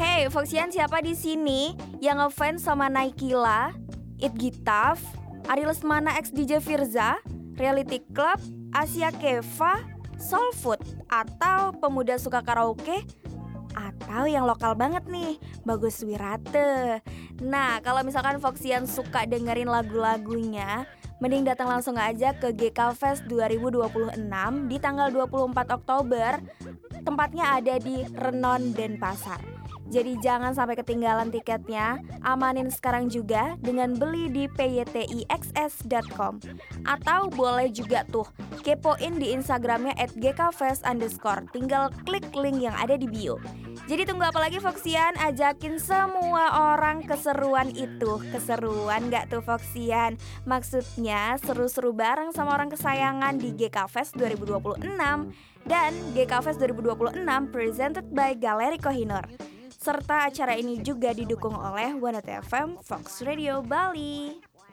Hey, Foxian siapa di sini yang ngefans sama Naikila, It Gitaf, Ari Lesmana X DJ Firza, Reality Club, Asia Keva, Soul Food, atau pemuda suka karaoke, atau yang lokal banget nih, Bagus Wirate. Nah, kalau misalkan Foxian suka dengerin lagu-lagunya, mending datang langsung aja ke GK Fest 2026 di tanggal 24 Oktober. Tempatnya ada di Renon Denpasar. Jadi jangan sampai ketinggalan tiketnya. Amanin sekarang juga dengan beli di pytixs.com. Atau boleh juga tuh kepoin di Instagramnya @gkfest_. Tinggal klik link yang ada di bio. Jadi tunggu apa lagi Foxian? Ajakin semua orang keseruan itu. Keseruan gak tuh Foxian? Maksudnya seru-seru bareng sama orang kesayangan di GK Fest 2026. Dan GK Fest 2026 presented by Galeri Kohinoor. Serta acara ini juga didukung oleh One FM Fox Radio Bali.